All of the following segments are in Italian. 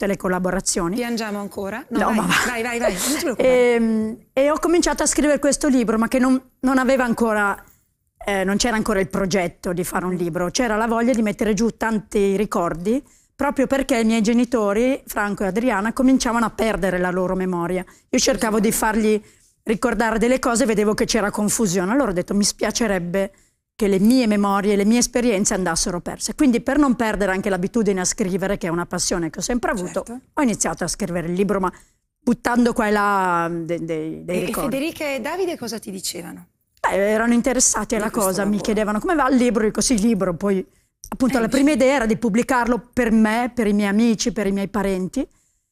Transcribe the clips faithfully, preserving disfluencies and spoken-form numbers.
tutte le collaborazioni. Piangiamo ancora? No, no vai, ma va. vai, vai, vai, non ti preoccupare. E, e ho cominciato a scrivere questo libro, ma che non, non aveva ancora, eh, non c'era ancora il progetto di fare un libro, c'era la voglia di mettere giù tanti ricordi, proprio perché i miei genitori, Franco e Adriana, cominciavano a perdere la loro memoria. Io cercavo di fargli ricordare delle cose, vedevo che c'era confusione, allora ho detto mi spiacerebbe che le mie memorie, le mie esperienze andassero perse. Quindi per non perdere anche l'abitudine a scrivere, che è una passione che ho sempre avuto, certo, ho iniziato a scrivere il libro, ma buttando qua e là dei, dei, dei e, ricordi. E Federica e Davide cosa ti dicevano? Beh, erano interessati alla cosa, lavoro. Mi chiedevano come va il libro, dico sì, il libro, poi appunto eh, la prima idea era di pubblicarlo per me, per i miei amici, per i miei parenti.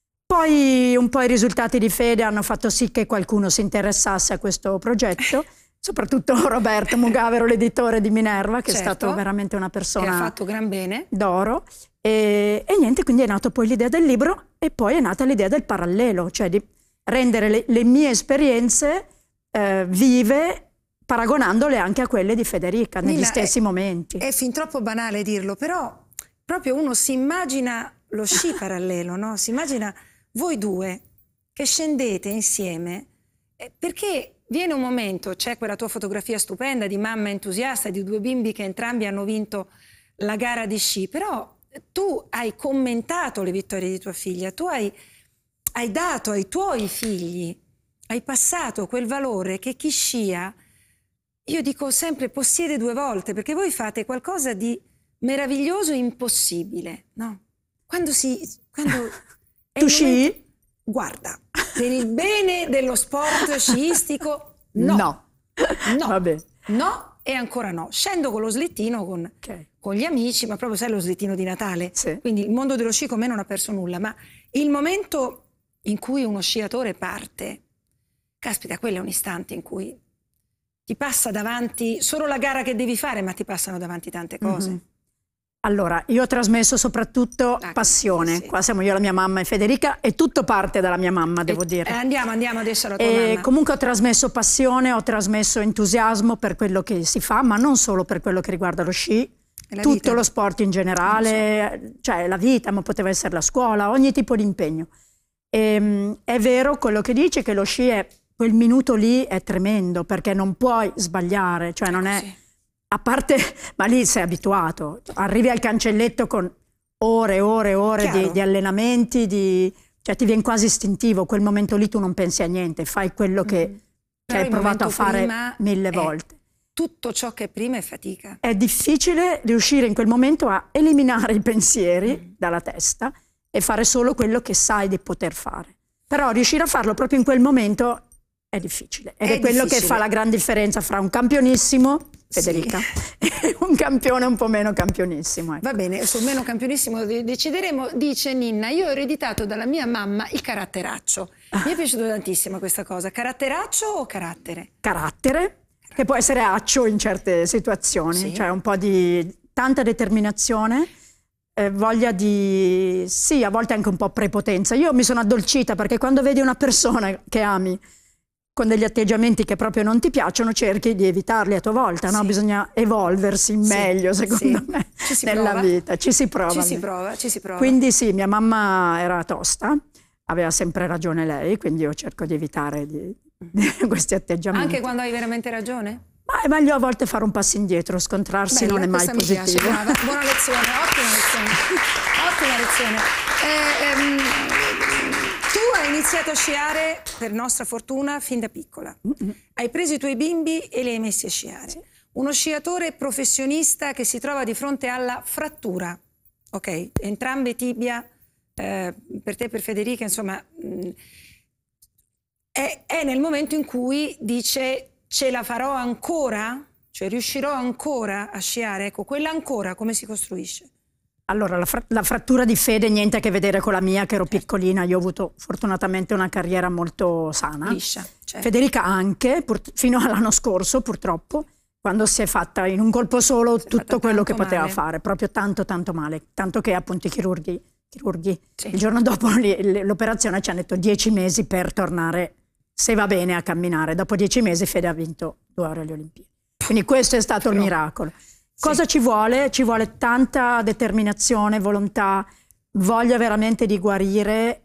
Poi un po' i risultati di Fede hanno fatto sì che qualcuno si interessasse a questo progetto, soprattutto Roberto Mugavero, l'editore di Minerva, che certo, è stato veramente una persona che ha fatto gran bene d'oro. E, e niente, quindi è nato poi l'idea del libro e poi è nata l'idea del parallelo, cioè di rendere le, le mie esperienze eh, vive, paragonandole anche a quelle di Federica, negli Nina, stessi è, momenti. È fin troppo banale dirlo, però proprio uno si immagina lo sci parallelo, no? Si immagina voi due che scendete insieme, eh, perché viene un momento, c'è quella tua fotografia stupenda di mamma entusiasta, di due bimbi che entrambi hanno vinto la gara di sci, però tu hai commentato le vittorie di tua figlia, tu hai, hai dato ai tuoi figli, hai passato quel valore che chi scia, io dico sempre, possiede due volte, perché voi fate qualcosa di meraviglioso e impossibile, no? Quando si... Quando tu sci? Momento, guarda, per il bene dello sport sciistico, no. No. No. Vabbè. No e ancora no. Scendo con lo slittino, con, okay. con gli amici, ma proprio sai lo slittino di Natale. Sì. Quindi il mondo dello sci con me non ha perso nulla, ma il momento in cui uno sciatore parte, caspita, quello è un istante in cui ti passa davanti solo la gara che devi fare, ma ti passano davanti tante cose. Mm-hmm. Allora, io ho trasmesso soprattutto ah, passione, sì. Qua siamo io, la mia mamma e Federica, e tutto parte dalla mia mamma, devo e, dire. Eh, andiamo, andiamo adesso alla tua e mamma. Comunque ho trasmesso passione, ho trasmesso entusiasmo per quello che si fa, ma non solo per quello che riguarda lo sci, tutto vita. Lo sport in generale, so. Cioè la vita, ma poteva essere la scuola, ogni tipo di impegno. E, è vero quello che dice, che lo sci è, quel minuto lì è tremendo, perché non puoi sbagliare, cioè non è... A parte, ma lì sei abituato, arrivi al cancelletto con ore e ore e ore di, di allenamenti, di, cioè ti viene quasi istintivo, quel momento lì tu non pensi a niente, fai quello che, mm. che hai provato a fare mille volte. Tutto ciò che è prima è fatica. È difficile riuscire in quel momento a eliminare i pensieri mm. dalla testa e fare solo quello che sai di poter fare. Però riuscire a farlo proprio in quel momento è difficile. Ed è, è quello difficile. Che fa la gran differenza fra un campionissimo, Federica, sì. e un campione un po' meno campionissimo. Ecco. Va bene, sul meno campionissimo decideremo. Dice Ninna, io ho ereditato dalla mia mamma il caratteraccio. Mi è piaciuta tantissimo questa cosa. Caratteraccio o carattere? Carattere, carattere. Che può essere accio in certe situazioni, sì. Cioè un po' di tanta determinazione, eh, voglia di, sì, a volte anche un po' prepotenza. Io mi sono addolcita perché quando vedi una persona che ami con degli atteggiamenti che proprio non ti piacciono, cerchi di evitarli a tua volta, sì. No? Bisogna evolversi in sì. meglio, secondo sì. me, nella prova. Vita. Ci si prova. Ci si prova, ci si prova. Quindi sì, mia mamma era tosta, aveva sempre ragione lei, quindi io cerco di evitare di, di questi atteggiamenti. Anche quando hai veramente ragione? Ma è meglio a volte fare un passo indietro, scontrarsi Bella, non è mai positivo. Mi piace, brava. Buona lezione, ottima lezione. Ottima lezione. Eh, ehm, tu hai iniziato a sciare, per nostra fortuna, fin da piccola. Mm-hmm. Hai preso i tuoi bimbi e li hai messi a sciare. Sì. Uno sciatore professionista che si trova di fronte alla frattura, ok? Entrambe tibia, eh, per te e per Federica, insomma, mh, è, è nel momento in cui dice ce la farò ancora? Cioè riuscirò ancora a sciare? Ecco, quella ancora come si costruisce? Allora, la, fra la frattura di Fede niente a che vedere con la mia, che ero piccolina. Io ho avuto fortunatamente una carriera molto sana. Liscia, certo. Federica anche, fino all'anno scorso purtroppo, quando si è fatta in un colpo solo si tutto quello che poteva male. fare, proprio tanto tanto male, tanto che appunto i chirurghi, chirurghi sì. il giorno dopo l'operazione ci hanno detto dieci mesi per tornare, se va bene, a camminare. Dopo dieci mesi Fede ha vinto due ore alle Olimpiadi. Quindi questo è stato Però, il miracolo. Cosa sì. ci vuole? Ci vuole tanta determinazione, volontà, voglia veramente di guarire